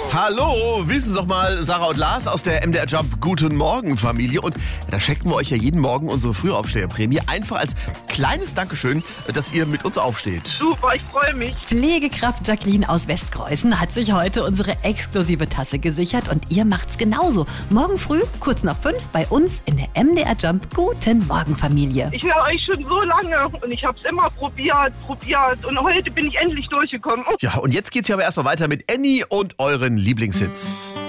Hallo, wissen Sie doch mal, Sarah und Lars aus der MDR Jump Guten Morgen Familie. Und da schenken wir euch ja jeden Morgen unsere Frühaufsteherprämie. Einfach als kleines Dankeschön, dass ihr mit uns aufsteht. Super, ich freue mich. Pflegekraft Jacqueline aus Westkreuzen hat sich heute unsere exklusive Tasse gesichert und ihr macht's genauso. Morgen früh, kurz nach 5, bei uns in der MDR Jump Guten Morgen Familie. Ich höre euch schon so lange und ich habe es immer probiert und heute bin ich endlich durchgekommen. Ja, und jetzt geht's ja aber erstmal weiter mit Annie und euren Lieblingshits.